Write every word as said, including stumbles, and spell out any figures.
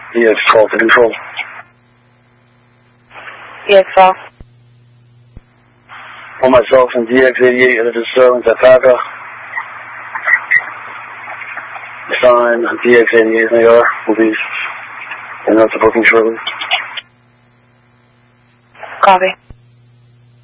E X twelve to control. E X twelve. For myself and D X eighty-eight at a disturbance at Paca. Sign D X eighty-eight and they are. Will be in the booking shortly. Copy.